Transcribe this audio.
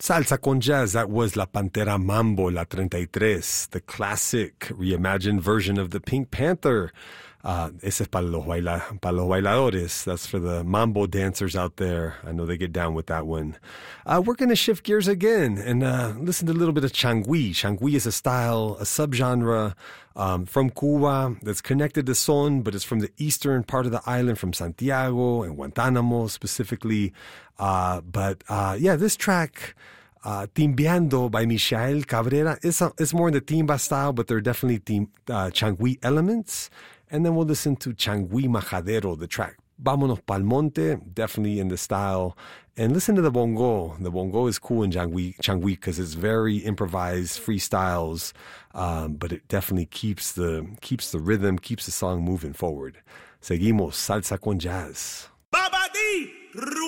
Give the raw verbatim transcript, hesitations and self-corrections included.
Salsa con Jazz, that was La Pantera Mambo, La thirty-three, the classic reimagined version of the Pink Panther. Uh, ese es para los, baila, para los bailadores. That's for the mambo dancers out there. I know they get down with that one. Uh, we're going to shift gears again and uh, listen to a little bit of changui. Changui is a style, a subgenre um, from Cuba that's connected to son, but it's from the eastern part of the island, from Santiago and Guantánamo specifically. Uh, but uh, yeah, this track... Uh, Timbiando by Michael Cabrera. It's, a, it's more in the timba style, but there are definitely tim, uh, changui elements. And then we'll listen to Changui Majadero, the track Vámonos Pa'l Monte, definitely in the style. And listen to the bongo. The bongo is cool in changui changui because it's very improvised, freestyles, um, but it definitely keeps the, keeps the rhythm, keeps the song moving forward. Seguimos, Salsa con Jazz. Babadi!